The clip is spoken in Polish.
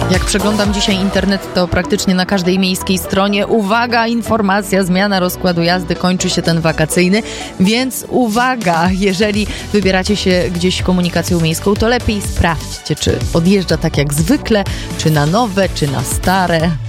Jak przeglądam dzisiaj internet, to praktycznie na każdej miejskiej stronie uwaga, informacja, zmiana rozkładu jazdy, kończy się ten wakacyjny, więc uwaga, jeżeli wybieracie się gdzieś komunikacją miejską, to lepiej sprawdźcie, czy odjeżdża tak jak zwykle, czy na nowe, czy na stare.